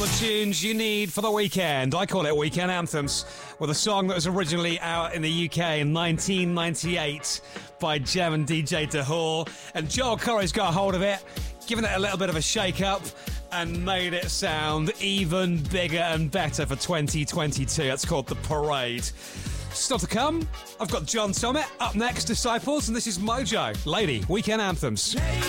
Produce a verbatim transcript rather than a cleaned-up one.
The tunes you need for the weekend. I call it Weekend Anthems, with a song that was originally out in the U K in nineteen ninety-eight by Jem and D J DeHaul, and Joel Corry's got a hold of it, given it a little bit of a shake-up, and made it sound even bigger and better for twenty twenty-two. That's called The Parade. Still to come, I've got John Summit up next, Disciples, and this is Mojo. Lady, Weekend Anthems. Lady.